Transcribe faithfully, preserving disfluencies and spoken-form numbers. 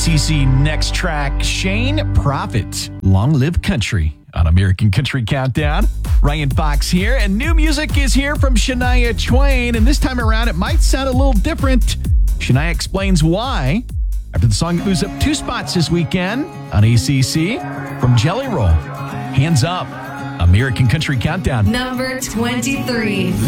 C C next track, Shane Prophet, Long Live Country on American Country Countdown. Ryan Fox here, and new music is here from Shania Twain, and this time around it might sound a little different. Shania explains why after the song that moves up two spots this weekend on A C C from Jelly Roll. Hands Up, American Country Countdown. Number twenty-three.